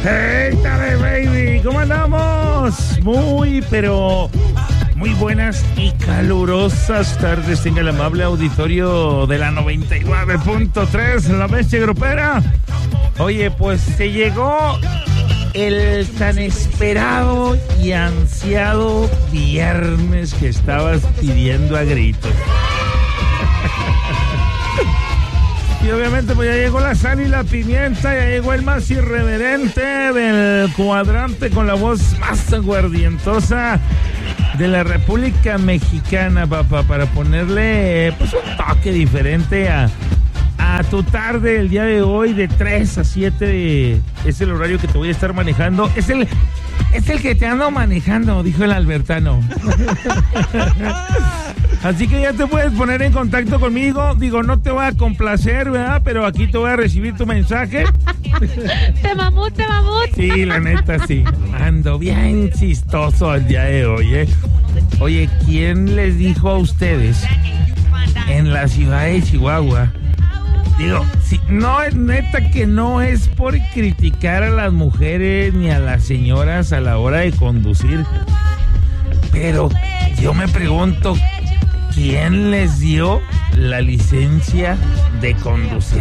¡Hey, dale, baby! ¿Cómo andamos? Pero muy buenas y calurosas tardes. Tenga el amable auditorio de la 99.3, la bestia grupera. Oye, pues se llegó el tan esperado y ansiado viernes que estabas pidiendo a gritos. Y obviamente pues ya llegó la sal y la pimienta, ya llegó el más irreverente del cuadrante con la voz más aguardientosa de la República Mexicana, papá, para ponerle pues un toque diferente a tu tarde el día de hoy de 3 a 7. Es el horario que te voy a estar manejando. Es el que te ando manejando, dijo el albertano. Así que ya te puedes poner en contacto conmigo. Digo, no te voy a complacer, ¿verdad? Pero aquí te voy a recibir tu mensaje. Te mamut. Sí, la neta, sí. Ando bien chistoso el día de hoy, ¿eh? Oye, ¿quién les dijo a ustedes en la ciudad de Chihuahua? Digo, sí, no, neta que no es por criticar a las mujeres ni a las señoras a la hora de conducir, pero yo me pregunto, ¿quién les dio la licencia de conducir?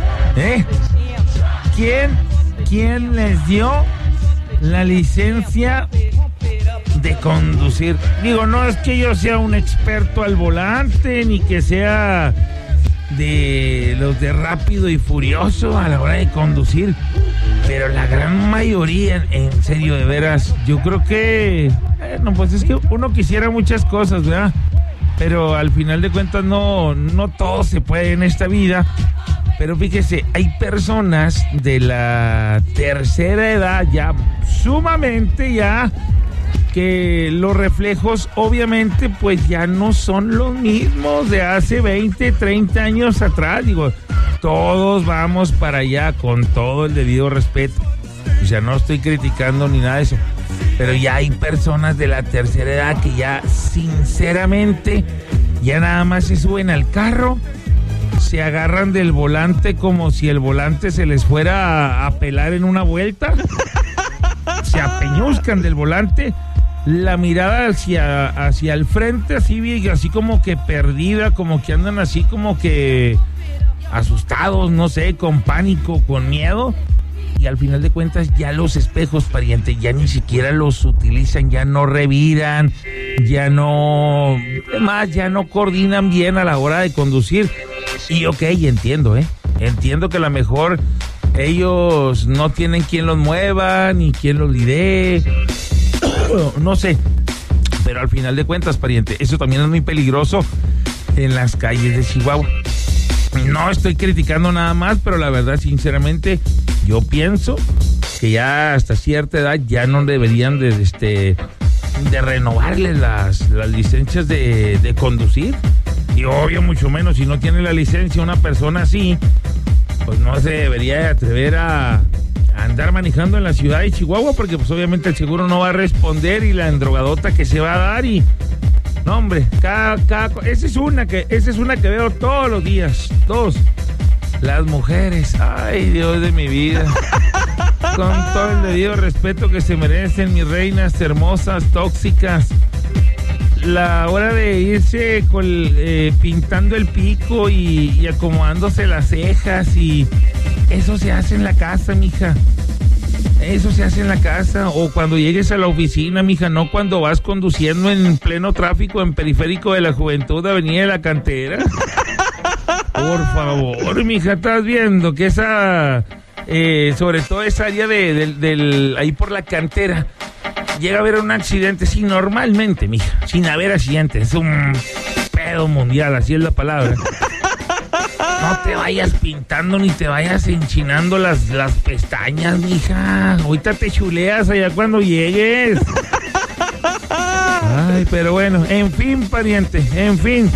¿Quién les dio la licencia de conducir? Digo, no es que yo sea un experto al volante, ni que sea de los de Rápido y Furioso a la hora de conducir, pero la gran mayoría, en serio, de veras, yo creo que, pues es que uno quisiera muchas cosas, ¿verdad? Pero al final de cuentas no todo se puede en esta vida. Pero fíjese, hay personas de la tercera edad ya, sumamente ya, que los reflejos obviamente pues ya no son los mismos de hace 20, 30 años atrás. Digo, todos vamos para allá con todo el debido respeto. O sea, no estoy criticando ni nada de eso. Pero ya hay personas de la tercera edad que ya sinceramente ya nada más se suben al carro, se agarran del volante como si el volante se les fuera a pelar en una vuelta, se apeñuzcan del volante, la mirada hacia el frente, así como que perdida, como que andan así como que asustados, no sé, con pánico, con miedo. Y al final de cuentas ya los espejos, pariente, ya ni siquiera los utilizan, ya no reviran, además ya no coordinan bien a la hora de conducir. Y ok, entiendo que a lo mejor ellos no tienen quien los mueva, ni quien los lidee, no sé, pero al final de cuentas, pariente, eso también es muy peligroso en las calles de Chihuahua. No estoy criticando nada más, pero la verdad, sinceramente, yo pienso que ya hasta cierta edad ya no deberían de renovarles las licencias de conducir. Y obvio, mucho menos si no tiene la licencia una persona así, pues no se debería de atrever a andar manejando en la ciudad de Chihuahua, porque pues obviamente el seguro no va a responder y la endrogadota que se va a dar. Y no, hombre, esa es una que veo todos los días. Las mujeres, ay, Dios de mi vida, con todo el debido respeto que se merecen, mis reinas hermosas, tóxicas, la hora de irse pintando el pico y acomodándose las cejas, y eso se hace en la casa, mija. Eso se hace en la casa, o cuando llegues a la oficina, mija, no cuando vas conduciendo en pleno tráfico en Periférico de la Juventud, Avenida de la Cantera. Por favor, mija, estás viendo que esa, sobre todo esa área ahí por la Cantera, llega a haber un accidente, sí, normalmente, mija, sin haber accidentes, es un pedo mundial, así es la palabra. No te vayas pintando ni te vayas enchinando las pestañas, mija. Ahorita te chuleas allá cuando llegues. Ay, pero bueno, en fin, pariente, en fin.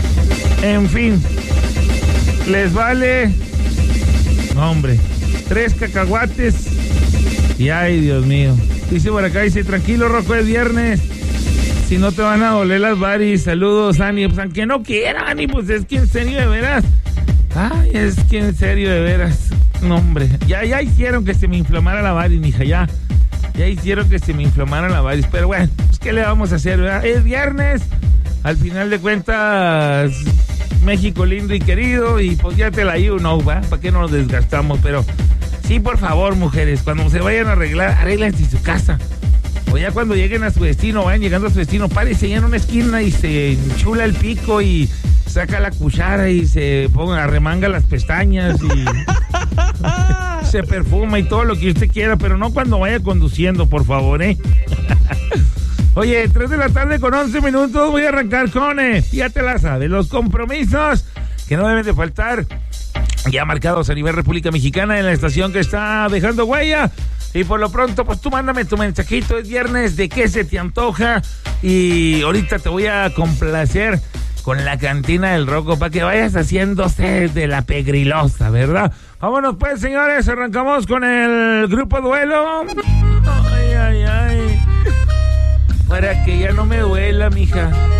Les vale, no, hombre, 3 cacahuates y ay, Dios mío. Dice por acá, tranquilo, Rocco, es viernes. Si no te van a doler las varis. Saludos, Ani. Pues aunque no quiera, Ani, pues es que en serio de veras. Ay, es que en serio de veras. No, hombre, ya hicieron que se me inflamara la varis, mija, ya hicieron que se me inflamara la varis, pero bueno, pues ¿qué le vamos a hacer, verdad? Es viernes, al final de cuentas, México lindo y querido, y pues ya te la ¿no? ¿Va? ¿Para qué nos desgastamos? Pero sí, por favor, mujeres, cuando se vayan a arreglar, arréglense su casa. O ya cuando lleguen a su destino, vayan llegando a su destino, párese ya en una esquina y se enchula el pico y saca la cuchara y se arremanga las pestañas y se perfuma y todo lo que usted quiera, pero no cuando vaya conduciendo, por favor, ¿eh? Oye, 3 de la tarde con 11 minutos, voy a arrancar con, ya te la sabes, los compromisos que no deben de faltar, ya marcados a nivel República Mexicana en la estación que está dejando huella. Y por lo pronto, pues tú mándame tu mensajito, es viernes, ¿de qué se te antoja? Y ahorita te voy a complacer con la cantina del Rocco para que vayas haciéndose de la pegrilosa, ¿verdad? Vámonos pues, señores, arrancamos con el grupo Duelo. Ay, para que ya no me duela, mija.